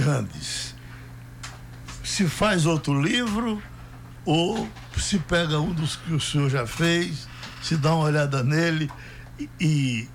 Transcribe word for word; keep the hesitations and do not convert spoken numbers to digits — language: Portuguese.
grandes. Se faz outro livro ou se pega um dos que o senhor já fez, se dá uma olhada nele e,